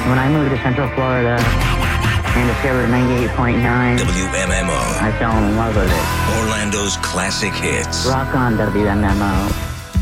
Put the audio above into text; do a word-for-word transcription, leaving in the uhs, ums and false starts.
When I moved to Central Florida and discovered ninety-eight point nine, W M M O. I fell in love with it. Orlando's classic hits. Rock on, W M M O.